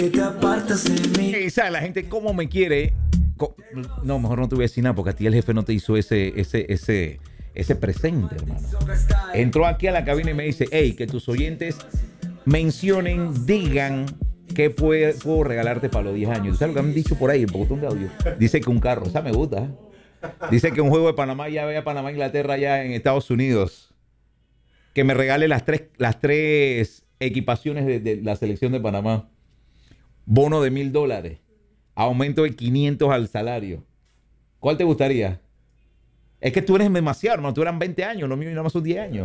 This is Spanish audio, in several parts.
Que te apartas de mí. Y sabe la gente cómo me quiere. No, mejor no te voy a decir nada porque a ti el jefe no te hizo ese presente, hermano. Entró aquí a la cabina y me dice, hey, que tus oyentes mencionen, digan qué puedo regalarte para los 10 años. ¿Sabes lo que han dicho por ahí? El botón de audio. Dice que un carro, esa me gusta. Dice que un juego de Panamá ya vea Panamá, Inglaterra ya en Estados Unidos. Que me regale las tres equipaciones de la selección de Panamá. Bono de $1,000. Aumento de 500 al salario. ¿Cuál te gustaría? Es que tú eres demasiado, hermano. Tú eran 20 años, lo mío nada más son 10 años.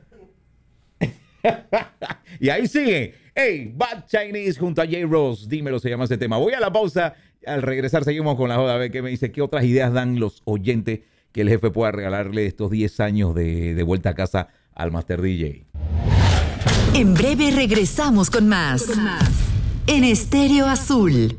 Y ahí sigue. Hey, Bad Chinese junto a J. Ross. Dímelo, se llama ese tema. Voy a la pausa. Al regresar seguimos con la joda. A ver qué me dice. ¿Qué otras ideas dan los oyentes que el jefe pueda regalarle estos 10 años de vuelta a casa al Master DJ? En breve regresamos con más. En Estéreo Azul.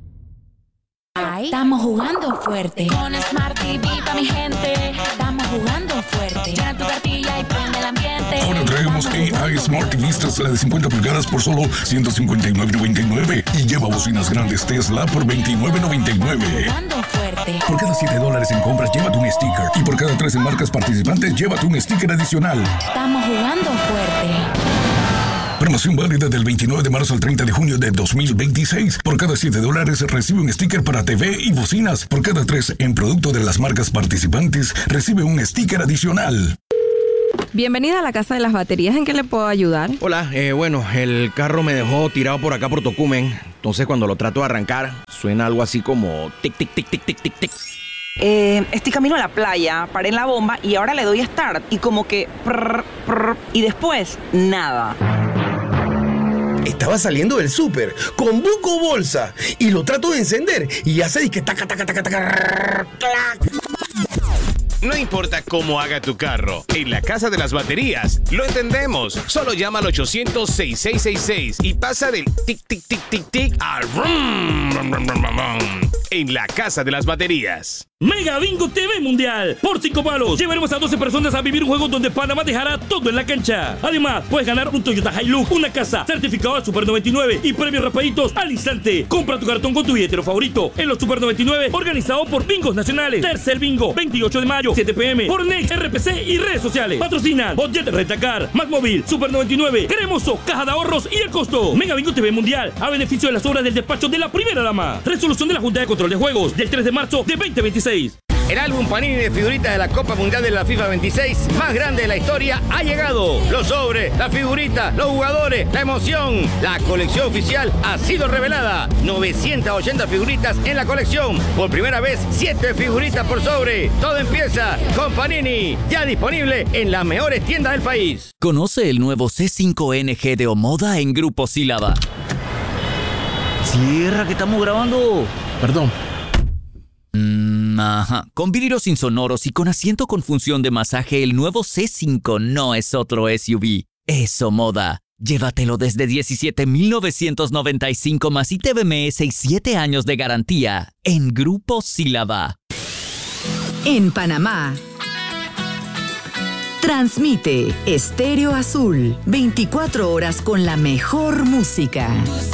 Estamos jugando fuerte. Con Smart TV para mi gente. Estamos jugando fuerte. Llena tu cartilla y prende el ambiente. Ahora traemos AI Smart TVs, la de 50 pulgadas por solo $159.99 y lleva bocinas grandes Tesla por $29.99. Jugando fuerte. Por cada $7 en compras, llévate un sticker. Y por cada 3 en marcas participantes, llévate un sticker adicional. Estamos jugando fuerte. Promoción válida del 29 de marzo al 30 de junio de 2026. Por cada $7 recibe un sticker para TV y bocinas. Por cada 3 en producto de las marcas participantes, recibe un sticker adicional. Bienvenida a la Casa de las Baterías. ¿En qué le puedo ayudar? Hola, bueno, el carro me dejó tirado por acá por Tocumen. Entonces cuando lo trato de arrancar, suena algo así como tic, tic, tic, tic, tic, tic, tic. Estoy camino a la playa, paré en la bomba y ahora le doy a start y como que y después nada. Estaba saliendo del súper con buco bolsa y lo trato de encender y hace disque taca, taca, taca, taca, clac. No importa cómo haga tu carro, en la Casa de las Baterías lo entendemos. Solo llama al 800-6666 y pasa del tic, tic, tic, tic, tic al rum, rum, rum, rum, rum, en la Casa de las Baterías. Mega Bingo TV Mundial. Por 5 palos, llevaremos a 12 personas a vivir un juego donde Panamá dejará todo en la cancha. Además, puedes ganar un Toyota Hilux, una casa, certificado al Super 99 y premios rapaditos al instante. Compra tu cartón con tu billetero favorito en los Super 99, organizado por Bingos Nacionales. Tercer Bingo, 28 de mayo, 7 p.m. por Next, RPC y redes sociales. Patrocinan Budget Rentacar, Más Móvil, Super 99, Cremoso, Caja de Ahorros y El Costo. Mega Bingo TV Mundial, a beneficio de las obras del despacho de la primera dama. Resolución de la Junta de Control de Juegos del 3 de marzo de 2026. El álbum Panini de figuritas de la Copa Mundial de la FIFA 26, más grande de la historia, ha llegado. Los sobres, las figuritas, los jugadores, la emoción. La colección oficial ha sido revelada. 980 figuritas en la colección. Por primera vez, 7 figuritas por sobre. Todo empieza con Panini. Ya disponible en las mejores tiendas del país. Conoce el nuevo C5NG de Omoda en Grupo Sílaba. Cierra, que estamos grabando. Perdón. Ajá. Con vidrios insonoros y con asiento con función de masaje, el nuevo C5 no es otro SUV. Es Omoda. Llévatelo desde $17,995 más ITBMS y 7 años de garantía en Grupo Sílaba. En Panamá. Transmite Estéreo Azul, 24 horas con la mejor música.